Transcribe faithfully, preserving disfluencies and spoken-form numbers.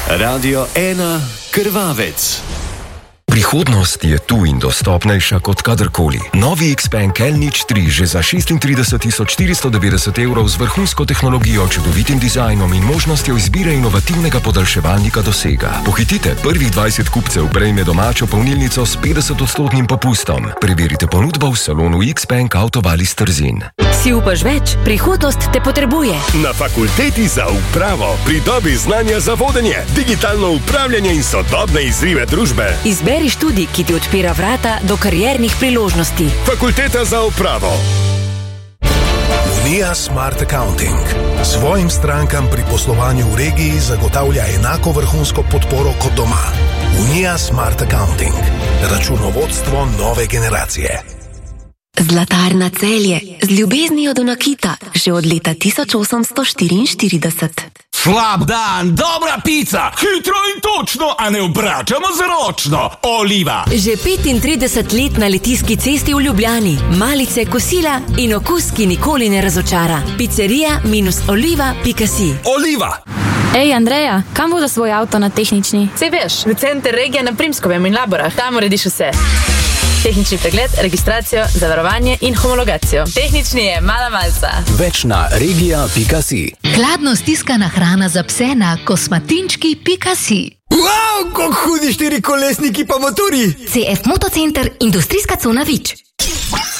Radio ena Krvavec. Prihodnost je tu in dostopnejša kot kadarkoli. Novi Xpeng L nič tri že za šestintrideset tisoč štiristo devetdeset evrov z vrhunsko tehnologijo, čudovitim dizajnom in možnostjo izbire inovativnega podaljševalnika dosega. Pohitite, prvih dvajset kupcev prejme domačo polnilnico s petdesetodstotnim popustom. Preverite ponudbo v salonu Xpeng Avtovali Trzin. Si upaš več? Prihodnost te potrebuje. Na fakulteti za upravo pridobi znanja za vodenje, digitalno upravljanje in sodobne izzive družbe. Izberi študij, ki ti odpira vrata do kariernih priložnosti. Fakulteta za upravo. Unija Smart Accounting svojim strankam pri poslovanju v regiji zagotavlja enako vrhunsko podporo kot doma. Unija Smart Accounting. Računovodstvo nove generacije. Zlatarna Celje z ljubeznijo do nakita že od leta tisoč osemsto štiriinštirideset. Slab dan, dobra pica, hitro in točno, a ne obračamo z ročno. Oliva. Že petintrideset let na Litijski cesti v Ljubljani. Malice, kosila in okus, ki nikoli ne razočara. Pizzerija minus oliva pika si. Oliva. Ej, Andreja, kam voda svoj avto na tehnični? Sej veš, v center regija na Primskovem in Laborah. Tam urediš vse. Tehnični pregled, registracijo, zavarovanje in homologacijo. Tehnični je mala malca. Več na regija pika si. Hladno stiskana hrana za pse na kosmatinčki pika si. Wow, kako hudi štiri kolesniki pa motori! C F Motocenter, industrijska cona Vič.